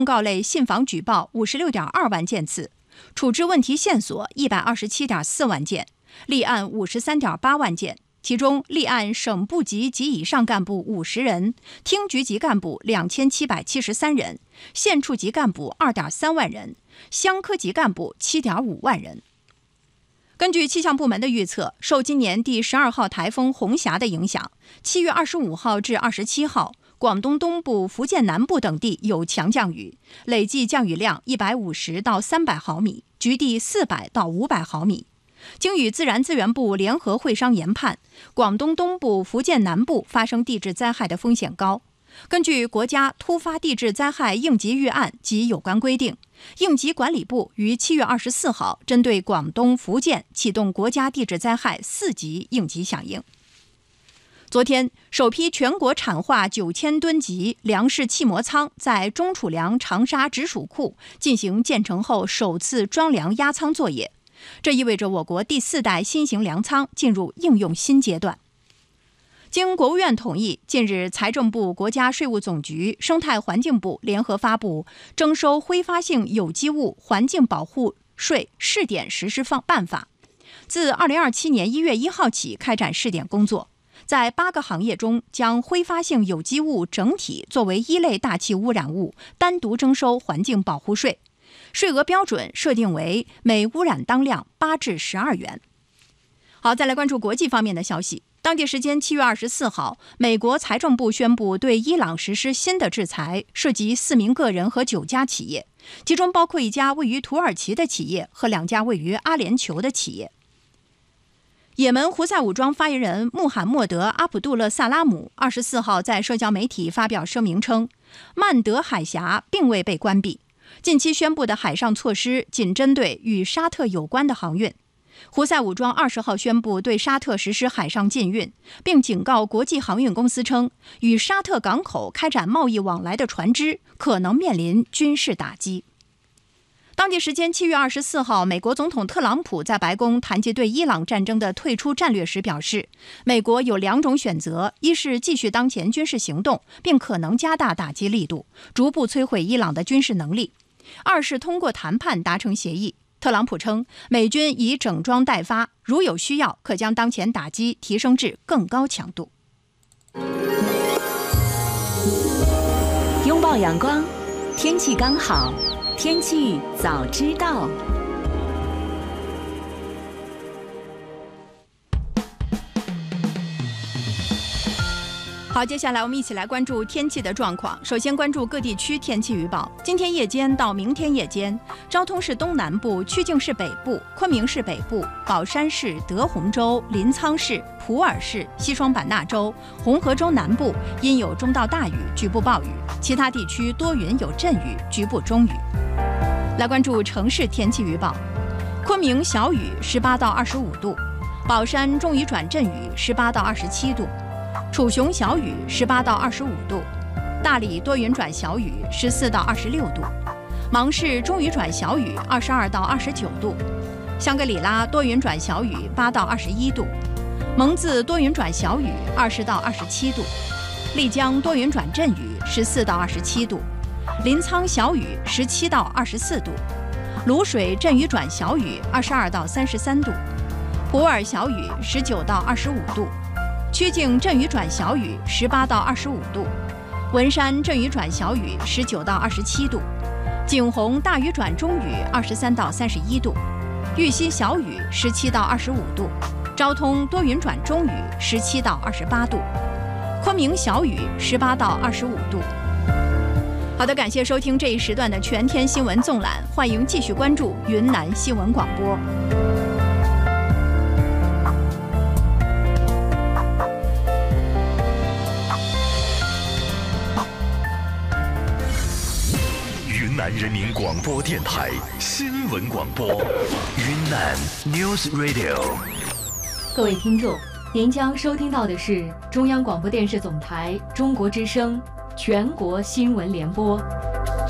公告类信访举报56.2万件次，处置问题线索127.4万件，立案53.8万件。其中，立案省部级及以上干部50人，厅局级干部2773人，县处级干部2.3万人，乡科级干部7.5万人。根据气象部门的预测，受今年第12号台风红霞的影响，7月25号至27号，广东东部、福建南部等地有强降雨，累计降雨量150到300毫米，局地400到500毫米。经与自然资源部联合会商研判，广东东部、福建南部发生地质灾害的风险高。根据国家突发地质灾害应急预案及有关规定，应急管理部于7月24号针对广东、福建启动国家地质灾害4级应急响应。昨天，首批全国产化9000吨级粮食气膜仓在中储粮长沙直属库进行建成后首次装粮压仓作业。这意味着我国第4代新型粮仓进入应用新阶段。经国务院同意，近日财政部、国家税务总局、生态环境部联合发布征收挥发性有机物环境保护税试点实施办法，自2027年1月1号起开展试点工作。在8个行业中，将挥发性有机物整体作为1类大气污染物，单独征收环境保护税。税额标准设定为每污染当量8至12元。好，再来关注国际方面的消息。当地时间7月24号，美国财政部宣布对伊朗实施新的制裁，涉及4名个人和9家企业，其中包括1家位于土耳其的企业和2家位于阿联酋的企业。也门胡塞武装发言人穆罕默德·阿卜杜勒·萨拉姆24号在社交媒体发表声明称，曼德海峡并未被关闭。近期宣布的海上措施仅针对与沙特有关的航运。胡塞武装20号宣布对沙特实施海上禁运，并警告国际航运公司称，与沙特港口开展贸易往来的船只可能面临军事打击。当地时间7月24号，美国总统特朗普在白宫谈及对伊朗战争的退出战略时表示，美国有2种选择，一是继续当前军事行动，并可能加大打击力度，逐步摧毁伊朗的军事能力；二是通过谈判达成协议。特朗普称，美军已整装待发，如有需要，可将当前打击提升至更高强度。 拥抱阳光，天气刚好，天气早知道。 好，接下来我们一起来关注天气的状况。首先关注各地区天气预报。今天夜间到明天夜间，昭通市东南部、曲靖市北部、昆明市北部、宝山市、德宏州、临沧市、普洱市、西双版纳州、红河州南部阴有中到大雨，局部暴雨；其他地区多云有阵雨，局部中雨。来关注城市天气预报。昆明小雨18到25度，宝山中雨转阵雨18到27度。楚雄小雨18到25度，大理多云转小雨14到26度，芒市中雨转小雨22到29度，香格里拉多云转小雨8到21度，蒙自多云转小雨20到27度，丽江多云转阵雨14到27度，临沧小雨17到24度，卤水阵雨转小雨22到33度，普洱小雨19到25度，曲靖阵雨转小雨18到25度，文山阵雨转小雨19到27度，景洪大雨转中雨23到31度，玉溪小雨17到25度，昭通多云转中雨17到28度，昆明小雨18到25度。好的，感谢收听这一时段的全天新闻纵览，欢迎继续关注云南新闻广播。 云南人民广播电台新闻广播，云南 News Radio。 各位听众，您将收听到的是中央广播电视总台中国之声全国新闻联播。